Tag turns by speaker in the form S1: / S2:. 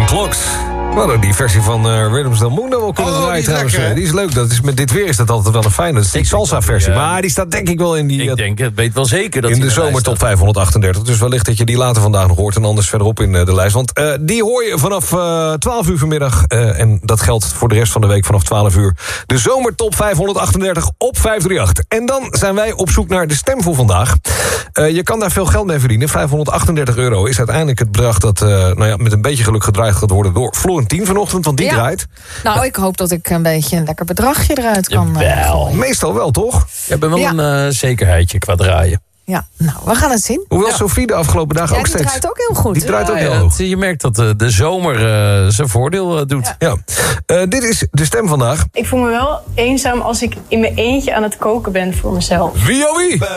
S1: Clocks. We hadden die versie van Rhythms of the Moon wel kunnen draaien trouwens. Die is leuk. Dat is, met dit weer is dat altijd wel een fijne. Dat is die salsa-versie. Maar die staat denk ik wel in die...
S2: Ik denk, het weet wel zeker dat
S1: in de zomer top 538. Dus wellicht dat je die later vandaag nog hoort. En anders verderop in de lijst. Want die hoor je vanaf 12 uur vanmiddag. En dat geldt voor de rest van de week vanaf 12 uur. De zomer top 538 op 538. En dan zijn wij op zoek naar de stem voor vandaag. Je kan daar veel geld mee verdienen. €538 is uiteindelijk het bedrag dat met een beetje geluk gedraaid gaat worden door Florentien vanochtend, want die draait.
S3: Nou, ik hoop dat ik een beetje een lekker bedragje eruit kan.
S1: Meestal wel, toch?
S2: Je hebt wel een zekerheidje qua draaien.
S3: Ja, nou, we gaan het zien.
S1: Hoewel Sophie de afgelopen dagen ook
S3: die
S1: steeds...
S3: draait ook heel goed.
S1: Die draait ook heel hoog.
S2: Je merkt dat de zomer zijn voordeel doet.
S1: Ja. Dit is de stem vandaag.
S4: Ik voel me wel eenzaam als ik in mijn eentje aan het koken ben voor mezelf.
S1: Wie?